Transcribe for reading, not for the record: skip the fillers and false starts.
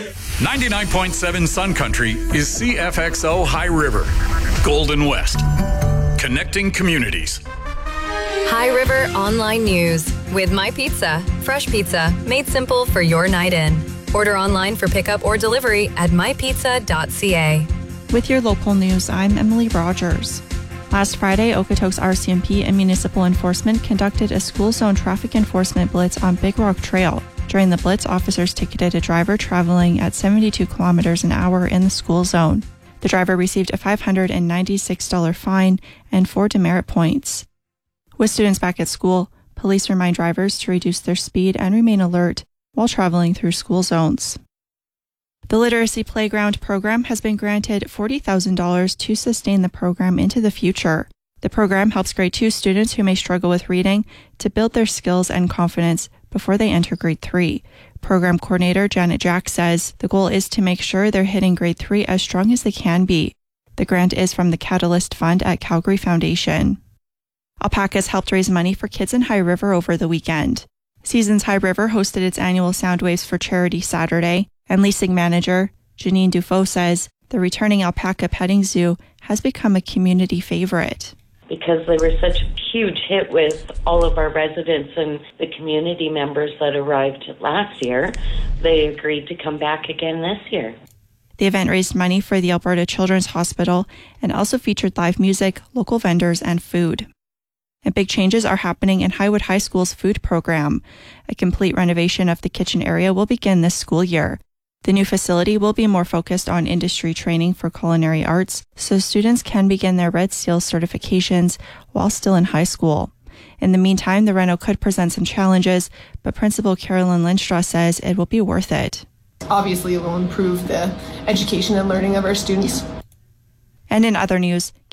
99.7 Sun Country is CFXO High River, Golden West, connecting communities. High River Online News with My Pizza. Fresh pizza made simple for your night in. Order online for pickup or delivery at mypizza.ca. With your local news, I'm Emily Rogers. Last Friday, Okotoks RCMP and Municipal Enforcement conducted a school zone traffic enforcement blitz on Big Rock Trail. During the blitz, officers ticketed a driver traveling at 72 kilometers an hour in the school zone. The driver received a $596 fine and 4 demerit points. With students back at school, police remind drivers to reduce their speed and remain alert while traveling through school zones. The Literacy Playground program has been granted $40,000 to sustain the program into the future. The program helps grade 2 students who may struggle with reading to build their skills and confidence before they enter grade 3. Program coordinator Janet Jack says the goal is to make sure they're hitting grade 3 as strong as they can be. The grant is from the Catalyst Fund at Calgary Foundation. Alpacas helped raise money for kids in High River over the weekend. Seasons High River hosted its annual Soundwaves for Charity Saturday, and leasing manager Janine Dufault says the returning alpaca petting zoo has become a community favorite. Because they were such a huge hit with all of our residents and the community members that arrived last year, they agreed to come back again this year. The event raised money for the Alberta Children's Hospital and also featured live music, local vendors, and food. And big changes are happening in Highwood High School's food program. A complete renovation of the kitchen area will begin this school year. The new facility will be more focused on industry training for culinary arts, so students can begin their Red Seal certifications while still in high school. In the meantime, the reno could present some challenges, but Principal Carolyn Lindstraw says it will be worth it. Obviously, it will improve the education and learning of our students. And in other news,